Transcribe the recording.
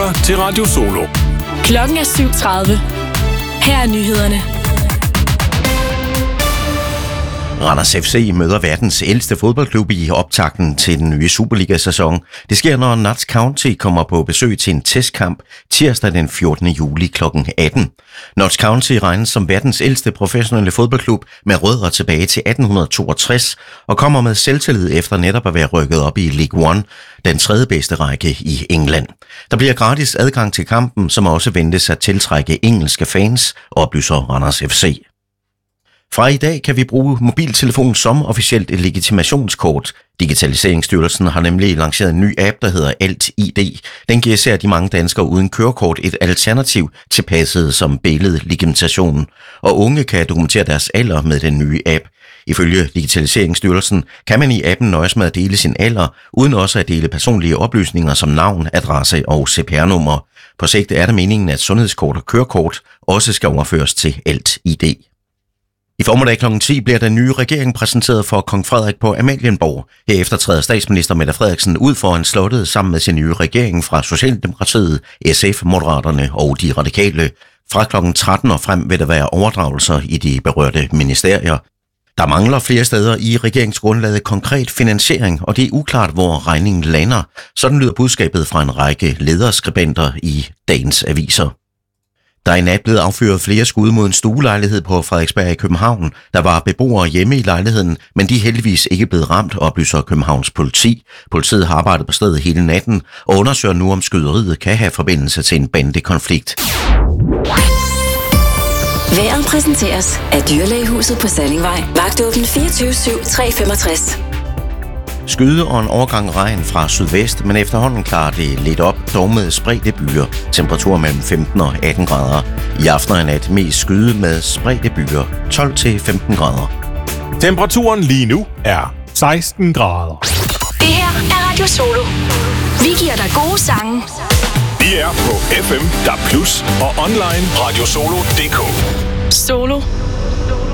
lytter til Radio Solo. Klokken er 7:30. Her er nyhederne. Randers FC møder verdens ældste fodboldklub i optakten til den nye Superliga-sæson. Det sker, når Notts County kommer på besøg til en testkamp tirsdag den 14. juli kl. 18. Notts County regnes som verdens ældste professionelle fodboldklub med rødder tilbage til 1862 og kommer med selvtillid efter netop at være rykket op i League One, den tredje bedste række i England. Der bliver gratis adgang til kampen, som også ventes at tiltrække engelske fans, oplyser Randers FC. Fra i dag kan vi bruge mobiltelefonen som officielt legitimationskort. Digitaliseringsstyrelsen har nemlig lanceret en ny app, der hedder Alt-ID. Den giver især de mange danskere uden kørekort et alternativ til passet som billedlegitimation. Og unge kan dokumentere deres alder med den nye app. Ifølge Digitaliseringsstyrelsen kan man i appen nøjes med at dele sin alder, uden også at dele personlige oplysninger som navn, adresse og CPR-nummer. På sigt er det meningen, at sundhedskort og kørekort også skal overføres til Alt-ID. I formiddag kl. 10 bliver den nye regering præsenteret for kong Frederik på Amalienborg. Herefter træder statsminister Mette Frederiksen ud foran slottet sammen med sin nye regering fra Socialdemokratiet, SF, Moderaterne og De Radikale. Fra kl. 13 og frem vil der være overdragelser i de berørte ministerier. Der mangler flere steder i regeringsgrundlaget konkret finansiering, og det er uklart, hvor regningen lander. Sådan lyder budskabet fra en række lederskribenter i dagens aviser. Der er i nat blevet affyret flere skud mod en stuelejlighed på Frederiksberg i København. Der var beboere hjemme i lejligheden, men de er heldigvis ikke blevet ramt, oplyser Københavns politi. Politiet har arbejdet på stedet hele natten og undersøger nu, om skyderiet kan have forbindelse til en bandekonflikt. Vejret præsenteres af Dyrlægehuset på Sallingvej. Vagtåben 24/7, 365. Skyde og en overgang regn fra sydvest, men efterhånden klarer det lidt op, dog med spredte byer. Temperatur mellem 15 og 18 grader. I aften og i nat mest skyde med spredte byer, 12 til 15 grader. Temperaturen lige nu er 16 grader. Det her er Radio Solo. Vi giver dig gode sange. Vi er på FM, DAB+, og online radiosolo.dk. Solo